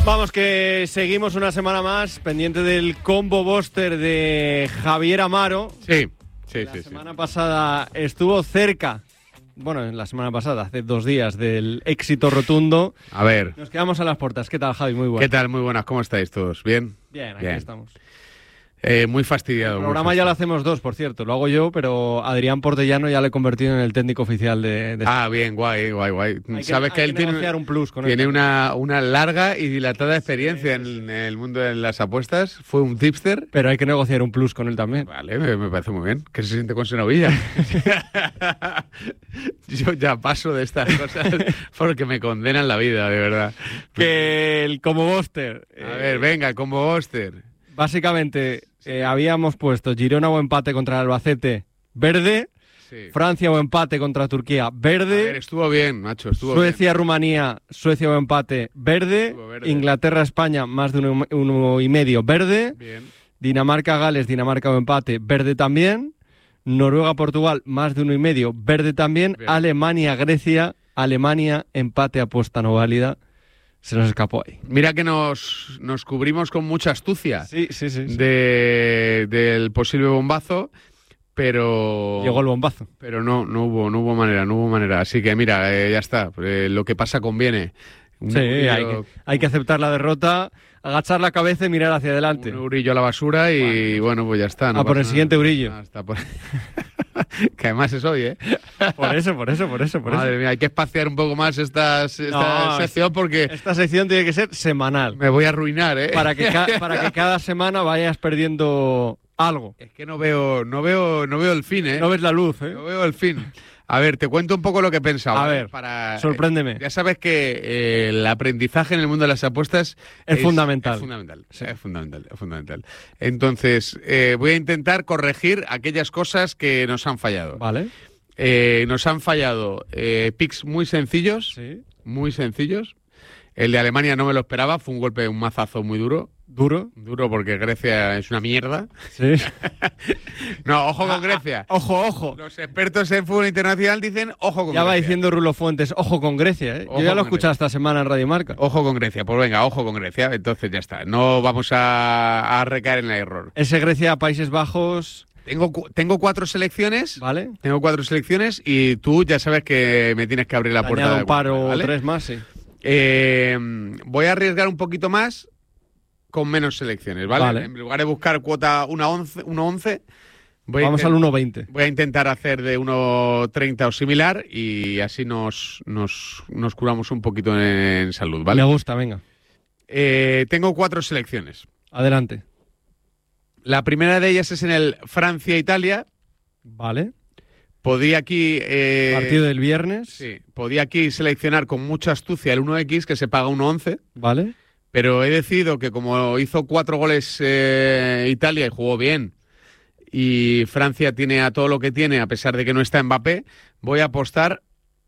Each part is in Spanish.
Vamos, que seguimos una semana más pendiente del combo booster de Javier Amaro. Sí. La semana pasada estuvo cerca, bueno, en la semana pasada, hace 2 días, del éxito rotundo. A ver. Nos quedamos a las puertas. ¿Qué tal, Javi? Muy bueno. ¿Qué tal? Muy buenas. ¿Cómo estáis todos? ¿Bien? Bien, aquí estamos. Muy fastidiado. El programa ya lo hacemos 2, por cierto. Lo hago yo, pero Adrián Portellano ya lo he convertido en el técnico oficial de bien, guay. Sabes que él tiene un plus con tiene una larga y dilatada experiencia en el mundo de las apuestas. Fue un tipster. Pero hay que negociar un plus con él también. Vale, me parece muy bien. ¿Qué se siente con Senovilla? Yo ya paso de estas cosas porque me condenan la vida, de verdad. Que el combo booster. A ver, venga, combo booster. Básicamente, habíamos puesto Girona o empate contra el Albacete, verde. Sí. Francia o empate contra Turquía, verde. A ver, estuvo bien, macho, Suecia, Rumanía, Suecia o empate, verde. Inglaterra, España, más de 1,5, verde. Bien. Dinamarca, Gales, Dinamarca o empate, verde también. Noruega, Portugal, más de 1,5, verde también. Bien. Alemania, Grecia, Alemania, empate, apuesta no válida. Se nos escapó ahí. Mira que nos cubrimos con mucha astucia sí. del posible bombazo, pero... Llegó el bombazo. Pero no hubo manera. Así que mira, ya está. Lo que pasa conviene. Hay que aceptar la derrota, agachar la cabeza y mirar hacia adelante. Un eurillo a la basura y bueno, pues ya está. No por el siguiente eurillo. Que además es hoy, ¿eh? Por eso. Madre mía, hay que espaciar un poco más esta sección porque... Esta sección tiene que ser semanal. Me voy a arruinar, ¿eh? Para que cada semana vayas perdiendo algo. Es que no veo el fin, ¿eh? No ves la luz, ¿eh? No veo el fin. A ver, te cuento un poco lo que he pensado. A ver, sorpréndeme. Ya sabes que el aprendizaje en el mundo de las apuestas es fundamental. Es fundamental, sí. Es fundamental. Entonces, voy a intentar corregir aquellas cosas que nos han fallado. Vale. Nos han fallado picks muy sencillos. Sí. Muy sencillos. El de Alemania no me lo esperaba, fue un mazazo muy duro. ¿Duro? Duro porque Grecia es una mierda. Sí. No, ojo con Grecia. Ojo. Los expertos en fútbol internacional dicen ojo con Grecia. Ya va diciendo Rulo Fuentes, ojo con Grecia, ¿eh? Yo ya lo he escuchado esta semana en Radio Marca. Ojo con Grecia, pues venga, ojo con Grecia. Entonces ya está, no vamos a recaer en el error. Ese Grecia, Países Bajos... Tengo 4 selecciones. Vale. Tengo 4 selecciones y tú ya sabes que me tienes que abrir la puerta. Añado un par o 3 más, sí. Voy a arriesgar un poquito más con menos selecciones, ¿vale? En lugar de buscar cuota 1.11, vamos al 1.20. Voy a intentar hacer de 1.30 o similar y así nos curamos un poquito en salud, ¿vale? Me gusta, venga. Tengo 4 selecciones. Adelante. La primera de ellas es en el Francia-Italia. Vale. Podía aquí... partido del viernes. Sí, podía aquí seleccionar con mucha astucia el 1X, que se paga 1.11. Vale. Pero he decidido que como hizo 4 goles Italia y jugó bien, y Francia tiene a todo lo que tiene, a pesar de que no está Mbappé, voy a apostar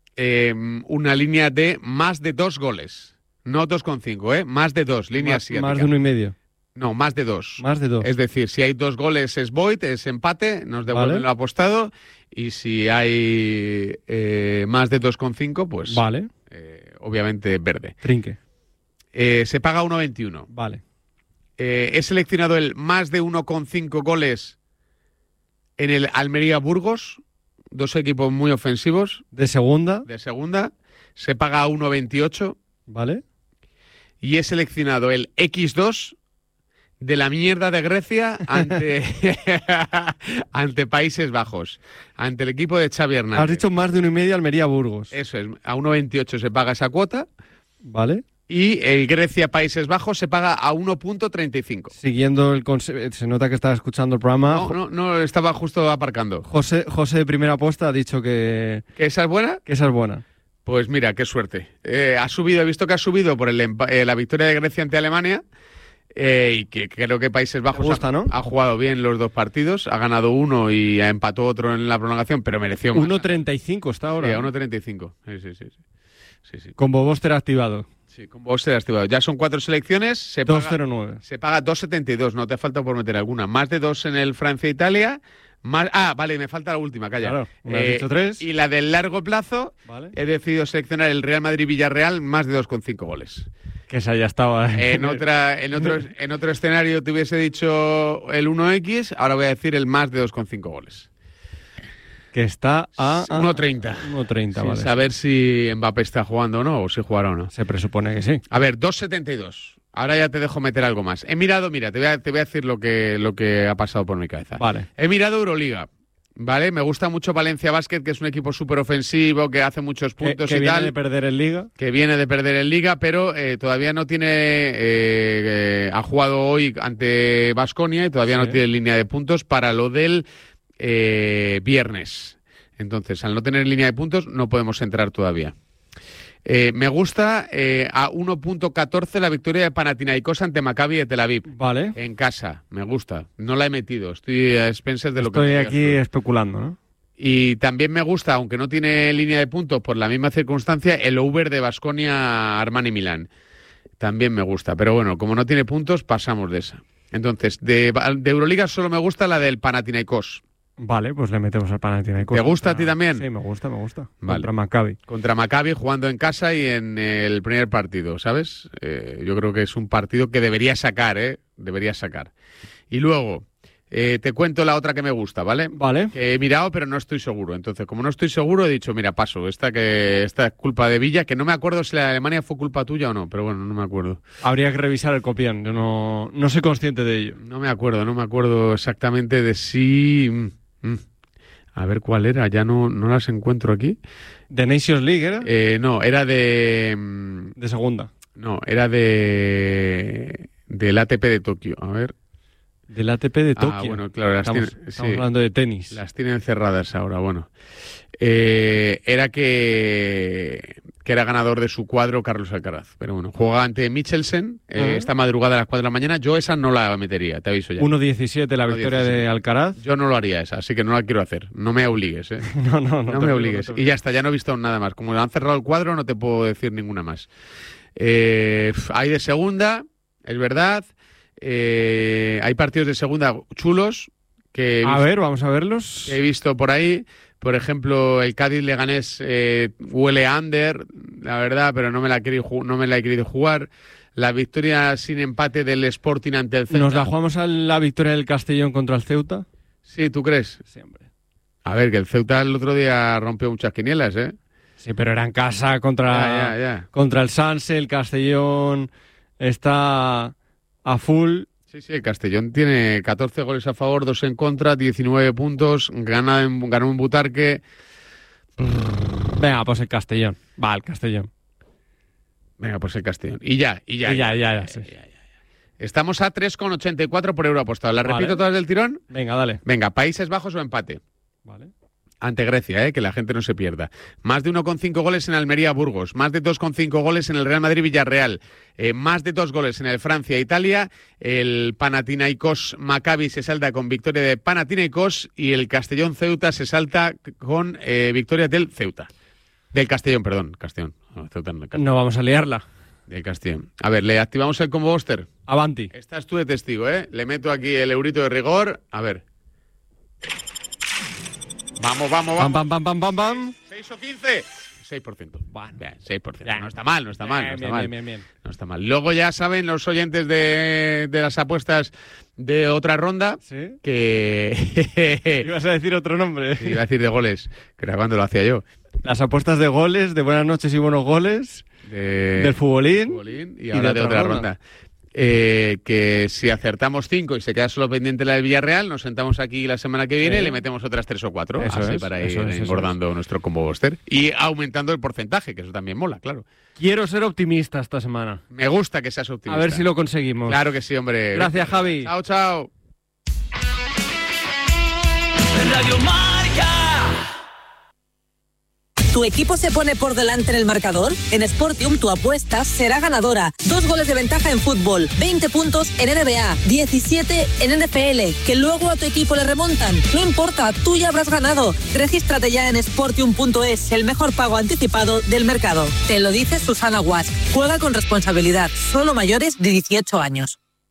una línea de más de 2 goles. No 2,5, ¿eh? Más de 2, línea asiática. Más de 1,5. No, más de 2. Más de 2. Es decir, si hay 2 goles es void, es empate, nos devuelven lo apostado. Y si hay más de 2,5, pues vale. Obviamente verde. Trinque. Se paga 1,21. Vale. He seleccionado el más de 1,5 goles en el Almería-Burgos. 2 equipos muy ofensivos. ¿De segunda? De segunda. Se paga 1,28. Vale. Y he seleccionado el X2 de la mierda de Grecia ante Países Bajos, ante el equipo de Xavi Hernández. Has dicho más de 1,5 Almería-Burgos. Eso es, a 1,28 se paga esa cuota. Vale. Y el Grecia-Países Bajos se paga a 1,35. Siguiendo el se nota que estaba escuchando el programa. No, estaba justo aparcando. José de Primera Apuesta ha dicho que... ¿Que esa es buena? Que esa es buena. Pues mira, qué suerte. He visto que ha subido por la victoria de Grecia ante Alemania. Y que creo que Países Bajos ha jugado bien los 2 partidos, ha ganado uno y ha empatado otro en la prolongación, pero mereció más. 1.35 está ahora. Sí, a 1.35. Sí. Con Boboster activado. Sí, con Boboster activado. Ya son 4 selecciones. 2.09. Se paga 2.72, no te falta por meter alguna. Más de 2 en el Francia-Italia. Vale, me falta la última, calla. Claro, me has dicho 3. Y la del largo plazo, vale. He decidido seleccionar el Real Madrid-Villarreal más de 2,5 goles. Que esa ya estaba. En otro escenario te hubiese dicho el 1x, ahora voy a decir el más de 2,5 goles. Que está a 1,30. 1,30, vale. Saber si Mbappé está jugando o no, o si jugará o no. Se presupone que sí. A ver, 2,72. Ahora ya te dejo meter algo más. He mirado, mira, te voy a decir lo que ha pasado por mi cabeza. Vale. He mirado Euroliga. Vale, me gusta mucho Valencia Basket, que es un equipo súper ofensivo, que hace muchos puntos que y viene tal. de perder en Liga. Que viene de perder en Liga, pero todavía no tiene... ha jugado hoy ante Baskonia y todavía no tiene línea de puntos para lo del viernes. Entonces, al no tener línea de puntos, no podemos entrar todavía. Me gusta a 1.14 la victoria de Panathinaikos ante Maccabi de Tel Aviv. Vale. En casa, me gusta. No la he metido, estoy a expensas de lo que... Estoy aquí especulando, ¿no? Y también me gusta, aunque no tiene línea de puntos por la misma circunstancia, el over de Baskonia Armani Milán. También me gusta, pero bueno, como no tiene puntos, pasamos de esa. Entonces, de Euroliga solo me gusta la del Panathinaikos. Vale, pues le metemos al Panathinaikos. ¿Te gusta a ti también? Sí, me gusta. Vale. Contra Maccabi. Contra Maccabi, jugando en casa y en el primer partido, ¿sabes? Yo creo que es un partido que debería sacar, Debería sacar. Y luego, te cuento la otra que me gusta, ¿vale? Vale. Que he mirado, pero no estoy seguro. Entonces, como no estoy seguro, he dicho, mira, paso. Esta es culpa de Villa, que no me acuerdo si la de Alemania fue culpa tuya o no, pero bueno, no me acuerdo. Habría que revisar el copión. Yo no soy consciente de ello. No me acuerdo exactamente de si... A ver cuál era, ya no las encuentro aquí. ¿De Nations League era? No, era de... De segunda. No, era del ATP de Tokio, a ver. Del ATP de Tokio. Ah, bueno, claro, estamos hablando de tenis. Las tienen cerradas ahora, bueno. Era que era ganador de su cuadro Carlos Alcaraz. Pero bueno, juega ante Michelsen esta madrugada a las 4 de la mañana. Yo esa no la metería, te aviso ya. 1.17 la victoria 1.17. de Alcaraz. Yo no lo haría esa, así que no la quiero hacer. No me obligues, ¿eh? No me obligues. Y ya está, ya no he visto nada más. Como han cerrado el cuadro, no te puedo decir ninguna más. Hay de segunda, es verdad. Hay partidos de segunda chulos. Vamos a verlos. Que he visto por ahí. Por ejemplo, el Cádiz-Leganés huele a under, la verdad, pero no me la he querido jugar. La victoria sin empate del Sporting ante el Celta. ¿Nos la jugamos a la victoria del Castellón contra el Ceuta? Sí, ¿tú crees? Siempre. A ver, que el Ceuta el otro día rompió muchas quinielas, ¿eh? Sí, pero era en casa contra el Sanse. El Castellón está a full. Sí, el Castellón tiene 14 goles a favor, 2 en contra, 19 puntos, ganó en Butarque. Venga, pues el Castellón. Va, el Castellón. Venga, pues el Castellón. Y ya. Sí. Estamos a 3,84 por euro apostado. ¿Las repito todas del tirón? Venga, dale. Venga, Países Bajos o empate. Vale. Ante Grecia, que la gente no se pierda. Más de 1,5 goles en Almería-Burgos. Más de 2,5 goles en el Real Madrid-Villarreal. Más de 2 goles en el Francia-Italia. El Panathinaikos-Maccabi se salta con victoria de Panathinaikos. Y el Castellón-Ceuta se salta con victoria del Ceuta. Del Castellón, perdón. Castellón. No, Ceuta no, Castellón. No vamos a liarla. Del Castellón. A ver, le activamos el combo Oster. Avanti. Estás tú de testigo, ¿eh? Le meto aquí el eurito de rigor. A ver. Vamos. Pam. 6 o 15. 6%. Bueno, 6%. Ya. No está mal. Bien. No está mal. Luego ya saben los oyentes de las apuestas de otra ronda. ¿Sí? Que... ¿Ibas a decir otro nombre? Iba a decir de goles, que era cuando lo hacía yo. Las apuestas de goles, de buenas noches y buenos goles, del futbolín y ahora de otra ronda. Que si acertamos 5 y se queda solo pendiente la del Villarreal, nos sentamos aquí la semana que viene y le metemos otras 3 o 4, para ir engordando nuestro combo Buster y aumentando el porcentaje, que eso también mola, claro. Quiero ser optimista esta semana. Me gusta que seas optimista. A ver si lo conseguimos. Claro que sí, hombre. Gracias, Javi. Chao. Radio Marca. ¿Tu equipo se pone por delante en el marcador? En Sportium tu apuesta será ganadora. 2 goles de ventaja en fútbol, 20 puntos en NBA, 17 en NFL, que luego a tu equipo le remontan. No importa, tú ya habrás ganado. Regístrate ya en Sportium.es, el mejor pago anticipado del mercado. Te lo dice Susana Guas. Juega con responsabilidad, solo mayores de 18 años.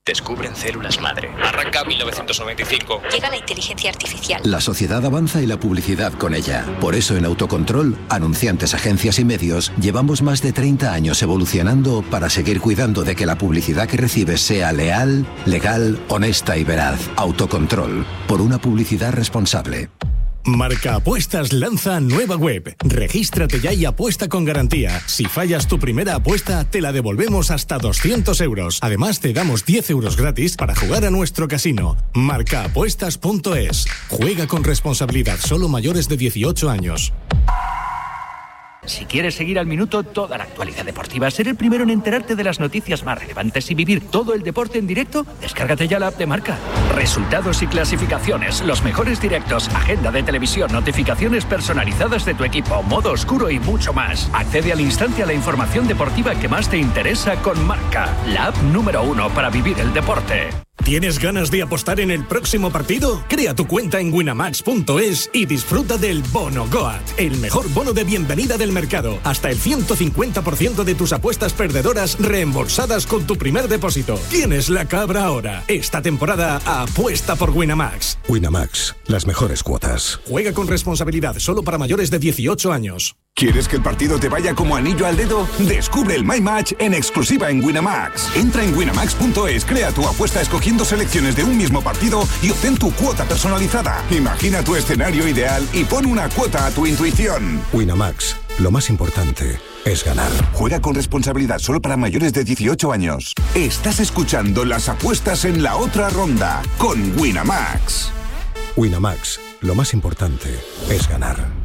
Descubren células madre. Arranca 1995. Llega la inteligencia artificial. La sociedad avanza y la publicidad con ella. Por eso en Autocontrol, anunciantes, agencias y medios, llevamos más de 30 años evolucionando para seguir cuidando de que la publicidad que recibes sea leal, legal, honesta y veraz. Autocontrol. Por una publicidad responsable. Marca Apuestas lanza nueva web. Regístrate ya y apuesta con garantía. Si fallas tu primera apuesta, te la devolvemos hasta 200 euros. Además, te damos 10 euros gratis para jugar a nuestro casino. Marcaapuestas.es. Juega con responsabilidad. Solo mayores de 18 años. Si quieres seguir al minuto toda la actualidad deportiva, ser el primero en enterarte de las noticias más relevantes y vivir todo el deporte en directo, descárgate ya la app de Marca. Resultados y clasificaciones, los mejores directos, agenda de televisión, notificaciones personalizadas de tu equipo, modo oscuro y mucho más. Accede al instante a la información deportiva que más te interesa con Marca, la app número 1 para vivir el deporte. ¿Tienes ganas de apostar en el próximo partido? Crea tu cuenta en winamax.es y disfruta del Bono Goat, el mejor bono de bienvenida del mercado. Hasta el 150% de tus apuestas perdedoras reembolsadas con tu primer depósito. Tienes la cabra ahora. Esta temporada apuesta por Winamax. Winamax, las mejores cuotas. Juega con responsabilidad, solo para mayores de 18 años. ¿Quieres que el partido te vaya como anillo al dedo? Descubre el My Match en exclusiva en Winamax. Entra en winamax.es, crea tu apuesta escogiendo selecciones de un mismo partido y obtén tu cuota personalizada. Imagina tu escenario ideal y pon una cuota a tu intuición. Winamax, lo más importante es ganar. Juega con responsabilidad, solo para mayores de 18 años. Estás escuchando las apuestas en la otra ronda con Winamax. Winamax, lo más importante es ganar.